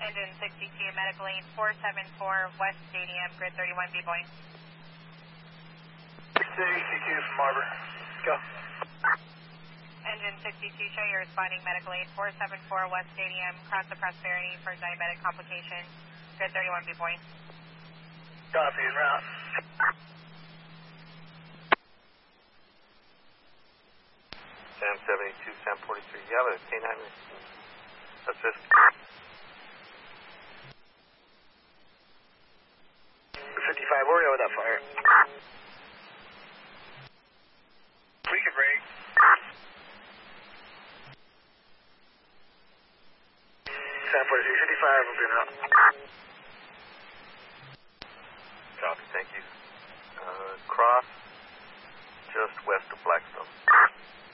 Engine 62, medical aid 474 West Stadium, grid 31B Boeing. 62 from Marburg. Go. Engine 62, show you're responding medical aid 474 West Stadium, cross the Prosperity for diabetic complication, grid 31B Boeing. Copy, en route. Sam 72, Sam 43, yeah, but K9 assist. 55, where are we at with that fire? We can break. Sam 43, 55, we'll be out. Copy, thank you. Cross just west of Black